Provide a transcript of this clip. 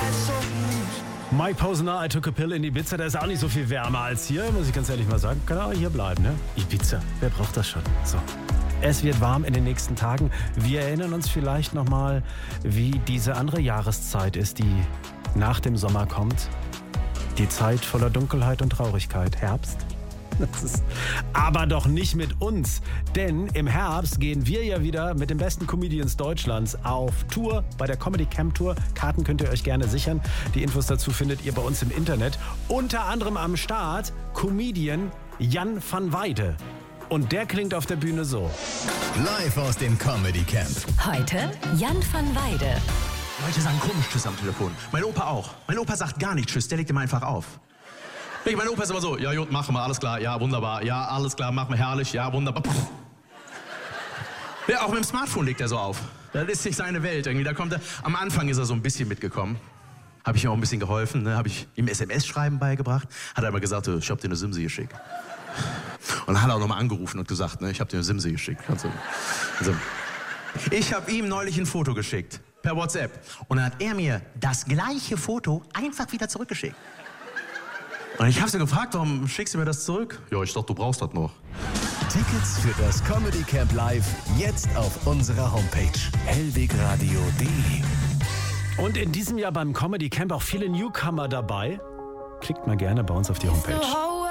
Mike Posner, I took a pill in Ibiza. Da ist auch nicht so viel wärmer als hier, muss ich ganz ehrlich mal sagen. Kann auch hier bleiben, ne? Ibiza, wer braucht das schon? So. Es wird warm in den nächsten Tagen. Wir erinnern uns vielleicht nochmal, wie diese andere Jahreszeit ist, die nach dem Sommer kommt. Die Zeit voller Dunkelheit und Traurigkeit. Herbst. Das ist aber doch nicht mit uns, denn im Herbst gehen wir ja wieder mit den besten Comedians Deutschlands auf Tour bei der Comedy Camp Tour. Karten könnt ihr euch gerne sichern. Die Infos dazu findet ihr bei uns im Internet. Unter anderem am Start Comedian Jan van Weide. Und der klingt auf der Bühne so. Live aus dem Comedy Camp. Heute Jan van Weide. Leute sagen komisch Tschüss am Telefon. Mein Opa auch. Mein Opa sagt gar nicht Tschüss, der legt immer einfach auf. Mein Opa ist immer so, ja gut, machen wir, alles klar, ja wunderbar, ja alles klar, machen wir, herrlich, ja wunderbar. Ja, auch mit dem Smartphone legt er so auf. Das ist nicht seine Welt irgendwie, da kommt er, am Anfang ist er so ein bisschen mitgekommen. Habe ich ihm auch ein bisschen geholfen, ne? Habe ich ihm SMS-Schreiben beigebracht. Hat er immer gesagt, ich hab dir eine Simse geschickt. Und dann hat er auch nochmal angerufen und gesagt, ne, ich hab dir eine Simse geschickt. Also. Ich habe ihm neulich ein Foto geschickt, per WhatsApp. Und dann hat er mir das gleiche Foto einfach wieder zurückgeschickt. Und ich habe sie gefragt, warum schickst du mir das zurück? Ja, ich dachte, du brauchst das noch. Tickets für das Comedy Camp Live jetzt auf unserer Homepage hellwegradio.de. Und in diesem Jahr beim Comedy Camp auch viele Newcomer dabei. Klickt mal gerne bei uns auf die Homepage.